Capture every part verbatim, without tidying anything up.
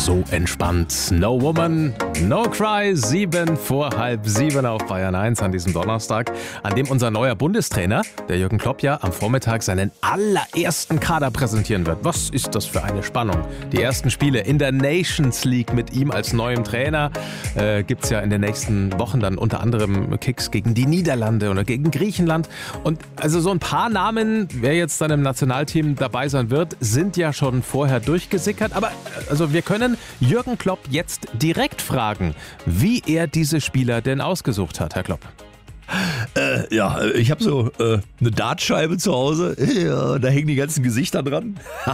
so entspannt. No Woman, No Cry, sieben vor halb sieben auf Bayern eins an diesem Donnerstag, an dem unser neuer Bundestrainer, der Jürgen Klopp, ja am Vormittag seinen allerersten Kader präsentieren wird. Was ist das für eine Spannung? Die ersten Spiele in der Nations League mit ihm als neuem Trainer. Äh, gibt es ja in den nächsten Wochen dann unter anderem Kicks gegen die Niederlande oder gegen Griechenland. Und also so ein paar Namen, wer jetzt dann im Nationalteam dabei sein wird, sind ja schon vorher durchgesickert. Aber also wir können Jürgen Klopp jetzt direkt fragen, wie er diese Spieler denn ausgesucht hat, Herr Klopp. Äh, ja, ich habe so äh, eine Dartscheibe zu Hause, ja, da hängen die ganzen Gesichter dran.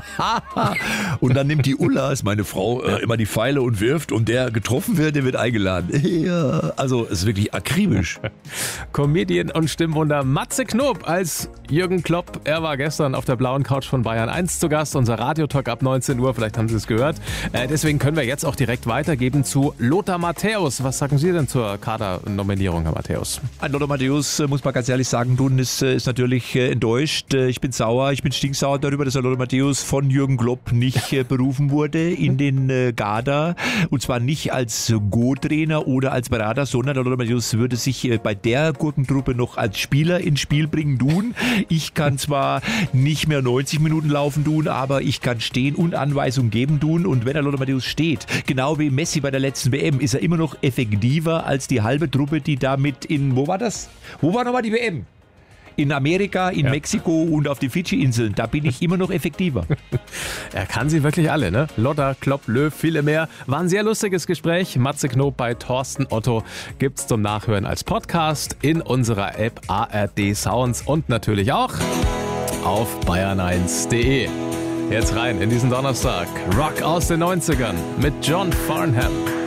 Und dann nimmt die Ulla, ist meine Frau, äh, immer die Pfeile und wirft und der getroffen wird, der wird eingeladen. Ja, also ist wirklich akribisch. Comedian und Stimmwunder Matze Knob als Jürgen Klopp. Er war gestern auf der blauen Couch von Bayern eins zu Gast, unser Radiotalk ab neunzehn Uhr, vielleicht haben Sie es gehört. Äh, deswegen können wir jetzt auch direkt weitergeben zu Lothar Matthäus. Was sagen Sie denn zur Kadernominierung, Herr Matthäus? An Lothar Matthäus, muss man ganz ehrlich sagen, tun ist, ist natürlich enttäuscht. Ich bin sauer, ich bin stinksauer darüber, dass Lothar Matthäus von Jürgen Klopp nicht berufen wurde in den Kader. Und zwar nicht als Go-Trainer oder als Berater, sondern Lothar Matthäus würde sich bei der Gurkentruppe noch als Spieler ins Spiel bringen tun. Ich kann zwar nicht mehr neunzig Minuten laufen tun, aber ich kann stehen und Anweisungen geben tun. Und wenn der Lothar Matthäus steht, genau wie Messi bei der letzten W M, ist er immer noch effektiver als die halbe Truppe, die damit in, wo war das? Wo war nochmal die W M? In Amerika, in ja. Mexiko und auf den Fidschi-Inseln. Da bin ich immer noch effektiver. Er kann sie wirklich alle, ne? Lothar, Klopp, Löw, viele mehr. War ein sehr lustiges Gespräch. Matze Knob bei Thorsten Otto gibt's zum Nachhören als Podcast in unserer App A R D Sounds und natürlich auch auf bayern eins punkt de. Jetzt rein in diesen Donnerstag. Rock aus den neunzigern mit John Farnham.